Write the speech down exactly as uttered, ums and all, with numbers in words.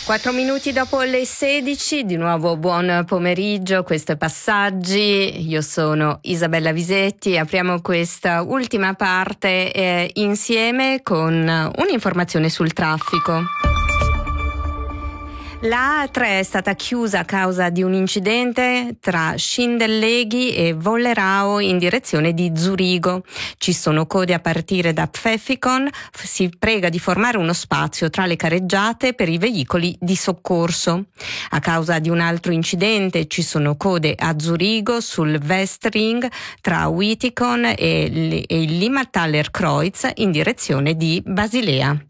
Quattro minuti dopo le sedici, di nuovo buon pomeriggio, questo è Passaggi, io sono Isabella Visetti, apriamo questa ultima parte eh, insieme con un'informazione sul traffico. La A tre è stata chiusa a causa di un incidente tra Schindelleghi e Vollerao in direzione di Zurigo. Ci sono code a partire da Pfäffikon. Si prega di formare uno spazio tra le careggiate per i veicoli di soccorso. A causa di un altro incidente ci sono code a Zurigo sul Westring tra Wittikon e il Limmathaler Kreuz in direzione di Basilea.